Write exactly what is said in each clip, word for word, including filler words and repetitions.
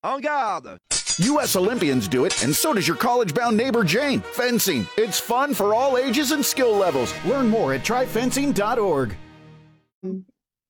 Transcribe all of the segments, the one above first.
En garde! U S Olympians do it, and so does your college-bound neighbor Jane. Fencing. It's fun for all ages and skill levels. Learn more at try fencing dot org. And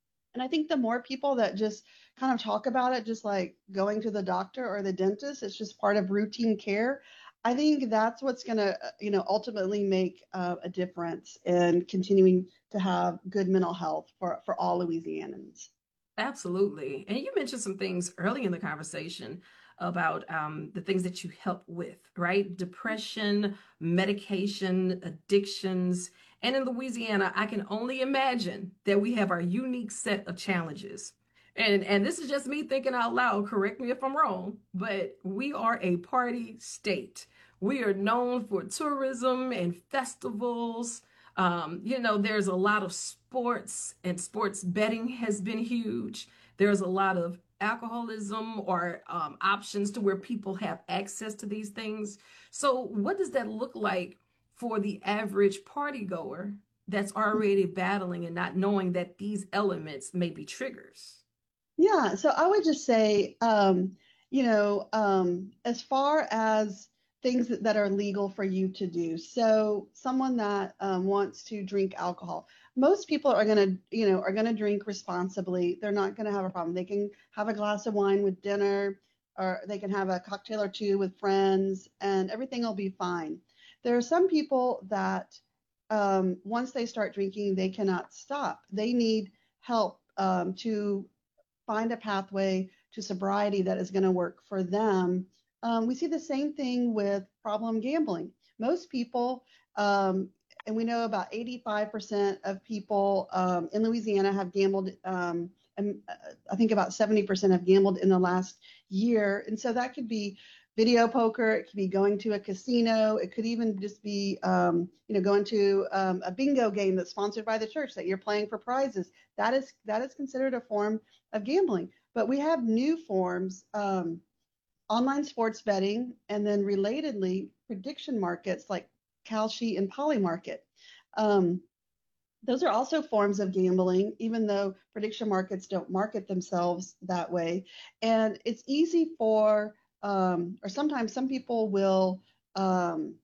I think the more people that just kind of talk about it, just like going to the doctor or the dentist, it's just part of routine care. I think that's what's going to, you know, ultimately make uh, a difference in continuing to have good mental health for, for all Louisianans. Absolutely. And you mentioned some things early in the conversation about um, the things that you help with, right? Depression, medication, addictions. And in Louisiana, I can only imagine that we have our unique set of challenges. And, and this is just me thinking out loud, correct me if I'm wrong, but we are a party state. We are known for tourism and festivals. Um, you know, there's a lot of sports, and sports betting has been huge. There's a lot of alcoholism or um, options to where people have access to these things. So what does that look like for the average party goer that's already battling and not knowing that these elements may be triggers? Yeah, so I would just say, um, you know, um, as far as things that, that are legal for you to do. So someone that um, wants to drink alcohol, most people are going to, you know, are going to drink responsibly. They're not going to have a problem. They can have a glass of wine with dinner, or they can have a cocktail or two with friends, and everything will be fine. There are some people that um, once they start drinking, they cannot stop. They need help um, to find a pathway to sobriety that is going to work for them. Um, we see the same thing with problem gambling. Most people, um, and we know about eighty-five percent of people um, in Louisiana have gambled, um, and uh, I think about seventy percent have gambled in the last year. And so that could be video poker, it could be going to a casino, it could even just be, um, you know, going to um, a bingo game that's sponsored by the church that you're playing for prizes. That is that is considered a form of gambling. But we have new forms, um, online sports betting, and then relatedly, prediction markets like Kalshi and Polymarket. Um, those are also forms of gambling, even though prediction markets don't market themselves that way. And it's easy for, um, or sometimes some people will um,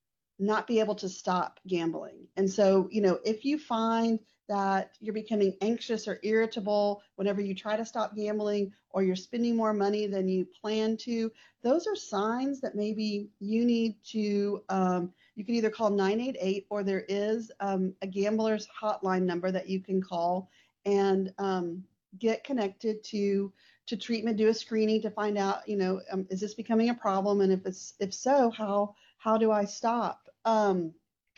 not be able to stop gambling. And so, you know, if you find that you're becoming anxious or irritable whenever you try to stop gambling, or you're spending more money than you plan to, those are signs that maybe you need to, um, you can either call nine eight eight, or there is um, a gambler's hotline number that you can call and um, get connected to to treatment, do a screening to find out, you know, um, is this becoming a problem? And if it's if so, how how do I stop? Um,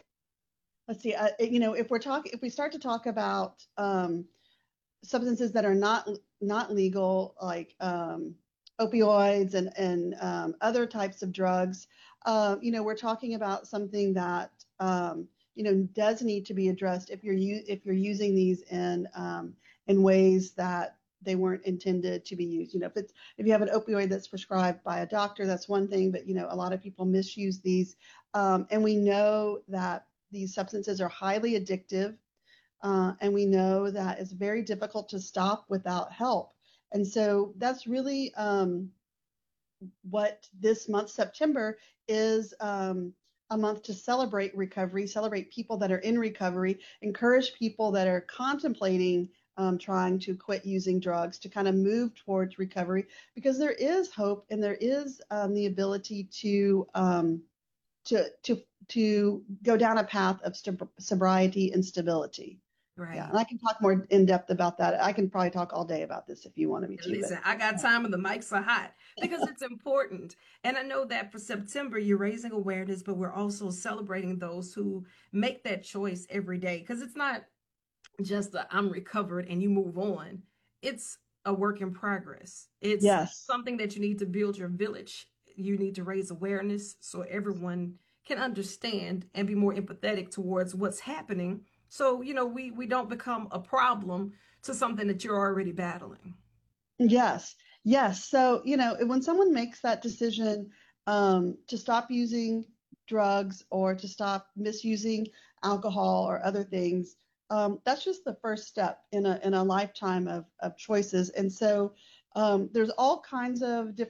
let's see, uh, you know, if we're talking, if we start to talk about um, substances that are not not legal, like um, opioids and and um, other types of drugs, uh, you know, we're talking about something that um, you know does need to be addressed if you're u- if you're using these in um, in ways that they weren't intended to be used. You know, if it's if you have an opioid that's prescribed by a doctor, that's one thing, but you know, a lot of people misuse these, um, and we know that these substances are highly addictive, uh, and we know that it's very difficult to stop without help. And so that's really um, what this month, September, is um, a month to celebrate recovery, celebrate people that are in recovery, encourage people that are contemplating um, trying to quit using drugs to kind of move towards recovery, because there is hope and there is um, the ability to um, to to to go down a path of st- sobriety and stability. Right. Yeah, and I can talk more in depth about that. I can probably talk all day about this if you wanted me to. Listen, But I got time and the mics are hot because it's important. And I know that for September, you're raising awareness, but we're also celebrating those who make that choice every day. Because it's not just a I'm recovered and you move on. It's a work in progress. It's yes, something that you need to build your village. You need to raise awareness so everyone can understand and be more empathetic towards what's happening. So, you know, we, we don't become a problem to something that you're already battling. yes, yes. So, you know, when someone makes that decision um, to stop using drugs or to stop misusing alcohol or other things, um, that's just the first step in a in a lifetime of of choices. And so um, there's all kinds of different